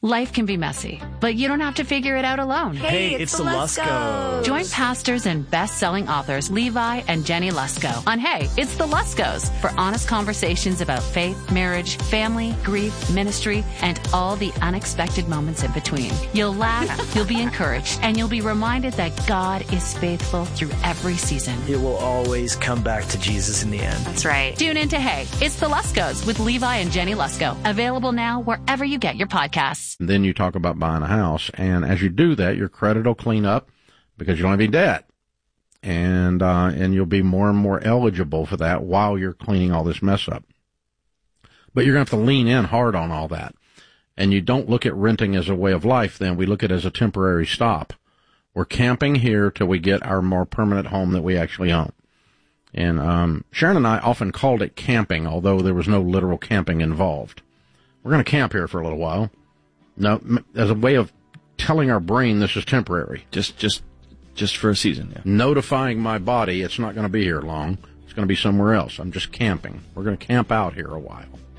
Life can be messy, but you don't have to figure it out alone. Hey, it's the Luskos. Join pastors and best-selling authors Levi and Jenny Lusko on Hey, It's the Luskos for honest conversations about faith, marriage, family, grief, ministry, and all the unexpected moments in between. You'll laugh, you'll be encouraged, and you'll be reminded that God is faithful through every season. It will always come back to Jesus in the end. That's right. Tune in to Hey, It's the Luskos with Levi and Jenny Lusko. Available now wherever you get your podcasts. And then you talk about buying a house, and as you do that, your credit will clean up because you don't have any debt, and you'll be more and more eligible for that while you're cleaning all this mess up. But you're going to have to lean in hard on all that, and you don't look at renting as a way of life. Then we look at it as a temporary stop. We're camping here till we get our more permanent home that we actually own. And Sharon and I often called it camping, although there was no literal camping involved. We're going to camp here for a little while. No, as a way of telling our brain this is temporary. Just for a season, yeah. Notifying my body it's not going to be here long. It's going to be somewhere else. I'm just camping. We're going to camp out here a while.